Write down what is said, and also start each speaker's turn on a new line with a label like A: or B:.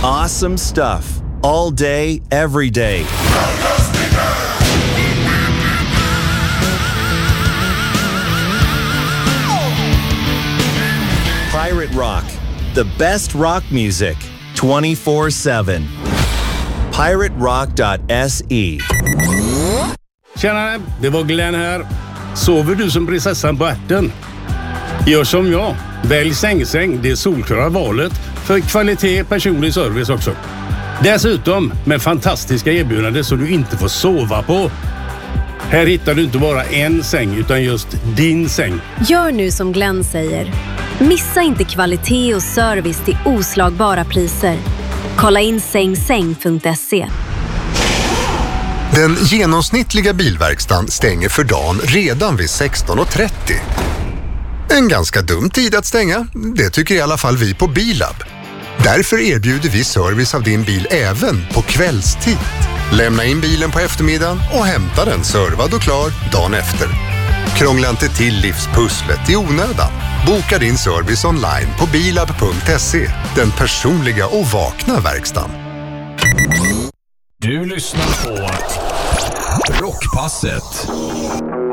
A: Awesome stuff. All day, every day. Pirate Rock. The best rock music. 24/7. PirateRock.se.
B: Tjenare, det var Glenn här. Sover du som prinsessan på ärten? Gör som jag. Välj sängsäng, det är solklara valet för kvalitet, personlig service också. Dessutom med fantastiska erbjudanden så du inte får sova på. Här hittar du inte bara en säng utan just din säng.
C: Gör nu som Glenn säger. Missa inte kvalitet och service till oslagbara priser. Kolla in sängsäng.se.
D: Den genomsnittliga bilverkstan stänger för dagen redan vid 16:30. En ganska dum tid att stänga, det tycker i alla fall vi på Bilab. Därför erbjuder vi service av din bil även på kvällstid. Lämna in bilen på eftermiddagen och hämta den servad och klar dagen efter. Krångla inte till livspusslet i onödan. Boka din service online på bilab.se. Den personliga och vakna verkstan.
E: Du lyssnar på Rockpasset.